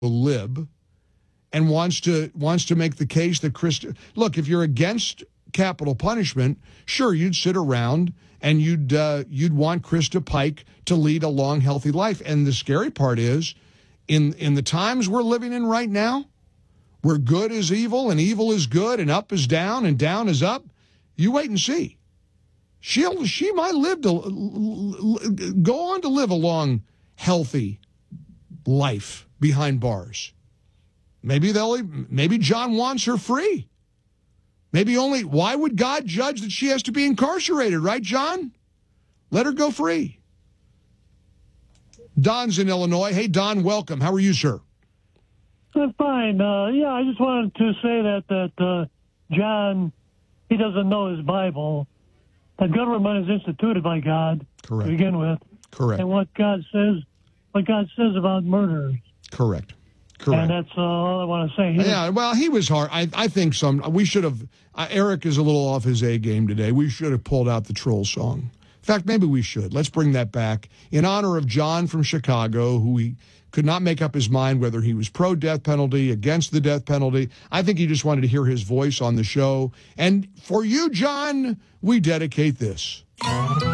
lib and wants to make the case that look, if you're against capital punishment, sure, you'd sit around and you'd want Krista Pike to lead a long, healthy life. And the scary part is, in the times we're living in right now, where good is evil and evil is good and up is down and down is up, you wait and see. She might live to go on to live a long, healthy life behind bars. Maybe John wants her free. Why would God judge that she has to be incarcerated, right, John? Let her go free. Don's in Illinois. Hey, Don, welcome. How are you, sir? I'm fine. I just wanted to say that John, he doesn't know his Bible. The government is instituted by God. Correct. To begin with. Correct. And what God says about murderers. Correct. And that's all I want to say. Yeah, well, he was hard. I think we should have, Eric is a little off his A game today. We should have pulled out the troll song. In fact, maybe we should. Let's bring that back in honor of John from Chicago, who he could not make up his mind whether he was pro-death penalty, against the death penalty. I think he just wanted to hear his voice on the show. And for you, John, we dedicate this.